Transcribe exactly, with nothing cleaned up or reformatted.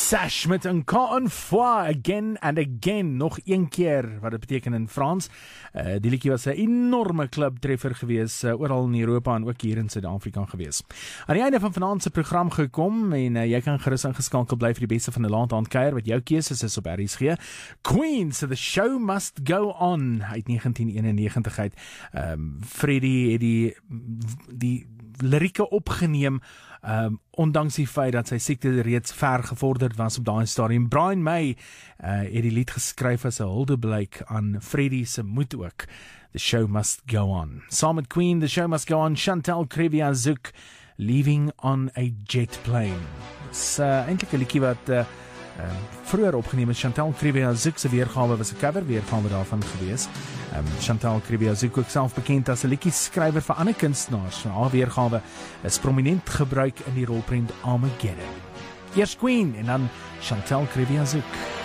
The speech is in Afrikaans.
Sash met encore une fois, again and again, nog een keer, wat dit beteken in Frans. Uh, die liedjie was 'n enorme klubtreffer gewees, uh, oral in Europa en ook hier in Suid-Afrika gewees. Aan die einde van vanaand se program gekom, en uh, jy kan gerus ingeskakel bly vir die beste van die land aan kuier, wat jou keuse is op R S G. Queen, so the show must go on, uit negentien eenennegentig uit. Um, Freddie het die, die lirieke opgeneem, Um, ondanks die feit dat sy siekte reeds ver gevorderd was op daai stadium. Brian May uh, het die lied geskryf as 'n huldeblyk aan Freddie se moed ook. The show must go on. Saam met Queen, The show must go on. Chantal Kreviazuk, Leaving on a Jet Plane. Dis uh, eintlik 'n liedjie wat uh, uh, vroeër opgeneem is. Chantal Kreviazuk se weergawe was 'n cover weergawe daarvan gewees. Um, Chantal Kreviazuk, ook self bekend as 'n liedjieskrywer vir ander kunstenaars. Haar weergawe is prominent gebruik in die rolprent Armageddon. Eers Queen en dan Chantal Kreviazuk.